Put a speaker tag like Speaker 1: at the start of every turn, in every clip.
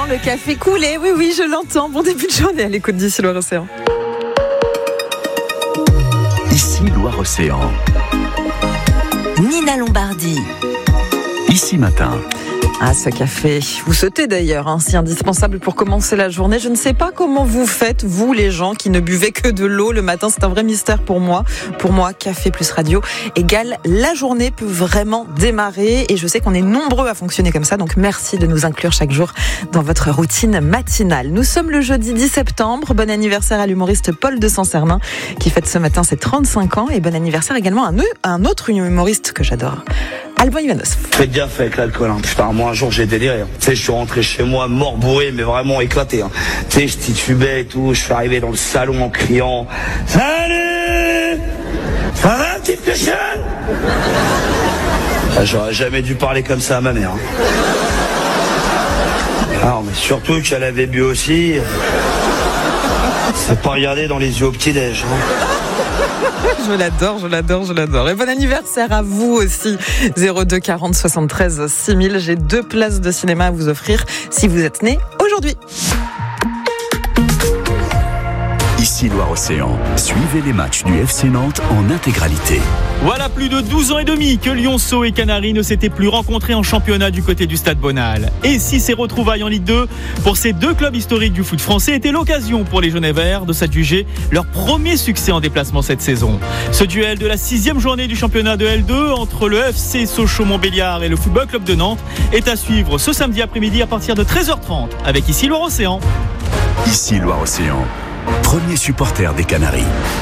Speaker 1: le café couler. Oui, je l'entends. Bon début de journée à l'écoute d'Ici Loire-Océan.
Speaker 2: Ici Loire-Océan.
Speaker 3: Nina Lombardi.
Speaker 2: Ici Matin.
Speaker 1: Ah, ce café, ou ce thé d'ailleurs, si indispensable pour commencer la journée. Je ne sais pas comment vous faites, vous les gens qui ne buvez que de l'eau le matin. C'est un vrai mystère pour moi. Pour moi, café plus radio égale la journée peut vraiment démarrer. Et je sais qu'on est nombreux à fonctionner comme ça. Donc merci de nous inclure chaque jour dans votre routine matinale. Nous sommes le jeudi 10 septembre. Bon anniversaire à l'humoriste Paul de Sancernin qui fête ce matin ses 35 ans. Et bon anniversaire également à un autre humoriste que j'adore, Alban Ivanov.
Speaker 4: Faites gaffe avec l'alcool, hein. Putain, moi un jour j'ai déliré. Tu sais, je suis rentré chez moi mort bourré, mais vraiment éclaté. Tu sais, je titubais et tout. Je suis arrivé dans le salon en criant « Salut ! Ça va, petite cochonne ?» J'aurais jamais dû parler comme ça à ma mère. Alors, mais surtout qu'elle avait bu aussi. C'est pas regarder dans les yeux au petit-déj.
Speaker 1: Je l'adore. Et bon anniversaire à vous aussi. 02 40 73 6000. J'ai 2 places de cinéma à vous offrir si vous êtes né aujourd'hui.
Speaker 2: Ici Loire-Océan. Suivez les matchs du FC Nantes en intégralité.
Speaker 5: Voilà plus de 12 ans et demi que Lionceaux et Canaries ne s'étaient plus rencontrés en championnat du côté du Stade Bonal. Et si ces retrouvailles en Ligue 2 pour ces deux clubs historiques du foot français étaient l'occasion pour les Jaunes et Verts de s'adjuger leur premier succès en déplacement cette saison. Ce duel de la 6e journée du championnat de L2 entre le FC Sochaux-Montbéliard et le Football Club de Nantes est à suivre ce samedi après-midi à partir de 13h30 avec Ici Loire-Océan.
Speaker 2: Ici Loire-Océan. Premier supporter des Canaries.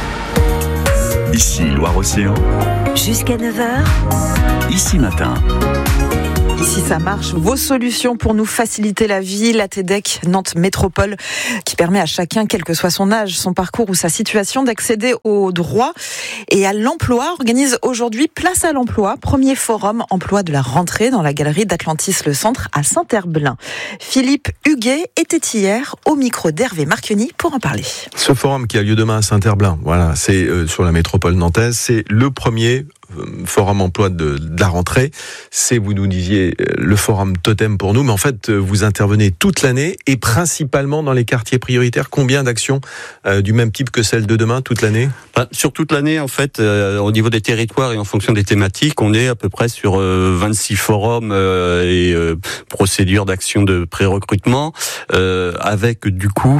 Speaker 2: Ici Loire-Océan.
Speaker 3: Jusqu'à 9h.
Speaker 2: Ici Matin.
Speaker 1: Ici ça marche, vos solutions pour nous faciliter la vie, la TEDEC Nantes Métropole qui permet à chacun, quel que soit son âge, son parcours ou sa situation, d'accéder aux droits et à l'emploi. Organise aujourd'hui Place à l'emploi, premier forum emploi de la rentrée dans la galerie d'Atlantis Le Centre à Saint-Herblain. Philippe Huguet était hier au micro d'Hervé Marchionni pour en parler.
Speaker 6: Ce forum qui a lieu demain à Saint-Herblain, voilà, c'est sur la métropole nantaise, c'est le premier forum emploi de la rentrée. C'est, vous nous disiez, le forum totem pour nous, mais en fait, vous intervenez toute l'année et principalement dans les quartiers prioritaires. Combien d'actions du même type que celle de demain, toute l'année ?
Speaker 7: Sur toute l'année, en fait, au niveau des territoires et en fonction des thématiques, on est à peu près sur 26 forums et procédures d'action de pré-recrutement, avec du coup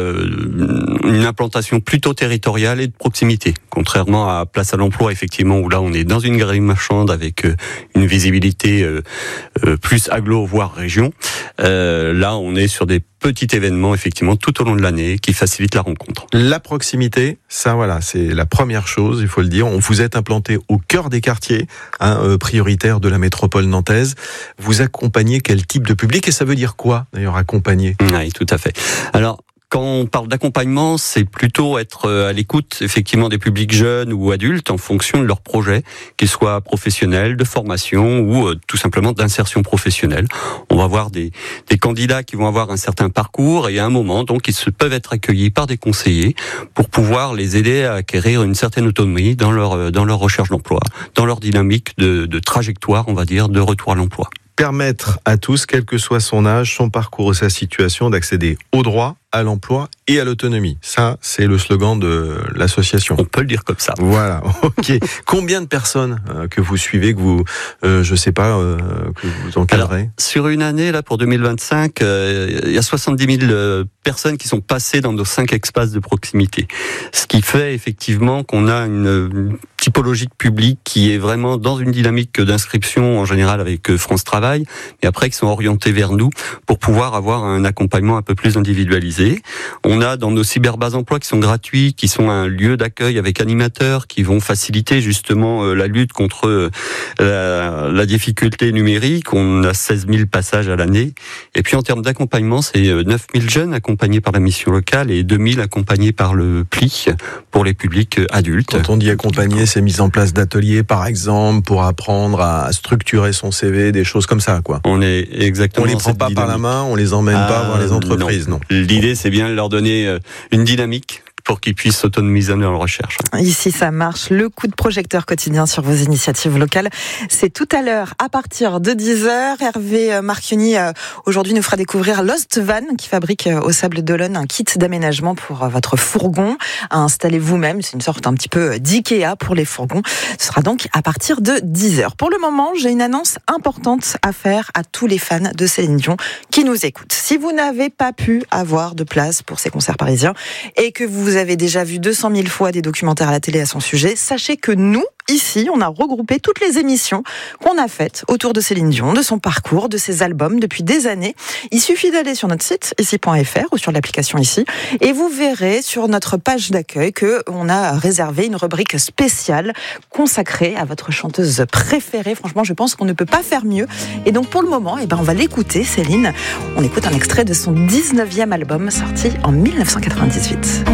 Speaker 7: une implantation plutôt territoriale et de proximité, contrairement à Place à l'emploi, effectivement, où là on est dans une galerie marchande avec une visibilité plus agglo, voire région. Là, on est sur des petits événements, effectivement, tout au long de l'année, qui facilitent la rencontre.
Speaker 6: La proximité, ça voilà, c'est la première chose, il faut le dire. Vous êtes implanté au cœur des quartiers prioritaires de la métropole nantaise. Vous accompagnez quel type de public et ça veut dire quoi, d'ailleurs, accompagner ?
Speaker 7: Oui, tout à fait. Alors, quand on parle d'accompagnement, c'est plutôt être à l'écoute, effectivement, des publics jeunes ou adultes en fonction de leurs projets, qu'ils soient professionnels, de formation ou tout simplement d'insertion professionnelle. On va voir des candidats qui vont avoir un certain parcours et à un moment, donc, ils peuvent être accueillis par des conseillers pour pouvoir les aider à acquérir une certaine autonomie dans leur recherche d'emploi, dans leur dynamique de trajectoire, on va dire, de retour à l'emploi.
Speaker 6: Permettre à tous, quel que soit son âge, son parcours ou sa situation, d'accéder aux droits, à l'emploi et à l'autonomie. Ça, c'est le slogan de l'association.
Speaker 7: On peut le dire comme ça.
Speaker 6: Voilà, ok. Combien de personnes que vous suivez, que vous, que vous encadrez ?
Speaker 7: Alors, sur une année, là, pour 2025, il y a 70 000 personnes qui sont passées dans nos 5 espaces de proximité. Ce qui fait, effectivement, qu'on a une typologie de public qui est vraiment dans une dynamique d'inscription, en général avec France Travail, et après qui sont orientés vers nous pour pouvoir avoir un accompagnement un peu plus individualisé. On a dans nos cyberbases emploi qui sont gratuits, qui sont un lieu d'accueil avec animateurs qui vont faciliter justement la lutte contre la difficulté numérique. On a 16 000 passages à l'année. Et puis en termes d'accompagnement, c'est 9 000 jeunes accompagnés par la mission locale et 2 000 accompagnés par le PLI pour les publics adultes.
Speaker 6: Quand on dit accompagner, c'est mise en place d'ateliers par exemple pour apprendre à structurer son CV, des choses comme ça, quoi.
Speaker 7: On est exactement.
Speaker 6: On les prend pas par la main, on les emmène pas voir les entreprises, non.
Speaker 7: L'idée, c'est bien de leur donner une dynamique pour qu'ils puissent s'autonomiser dans leur recherche.
Speaker 1: Ici, ça marche. Le coup de projecteur quotidien sur vos initiatives locales, c'est tout à l'heure à partir de 10h. Hervé Marchionni, aujourd'hui, nous fera découvrir Lost Van, qui fabrique au Sable d'Olonne un kit d'aménagement pour votre fourgon à installer vous-même. C'est une sorte un petit peu d'IKEA pour les fourgons. Ce sera donc à partir de 10h. Pour le moment, j'ai une annonce importante à faire à tous les fans de Céline Dion qui nous écoutent. Si vous n'avez pas pu avoir de place pour ces concerts parisiens et que vous avez déjà vu 200 000 fois des documentaires à la télé à son sujet, sachez que nous, ici, on a regroupé toutes les émissions qu'on a faites autour de Céline Dion, de son parcours, de ses albums depuis des années. Il suffit d'aller sur notre site ici.fr ou sur l'application ici et vous verrez sur notre page d'accueil qu'on a réservé une rubrique spéciale consacrée à votre chanteuse préférée. Franchement, je pense qu'on ne peut pas faire mieux. Et donc pour le moment, on va l'écouter, Céline. On écoute un extrait de son 19e album sorti en 1998.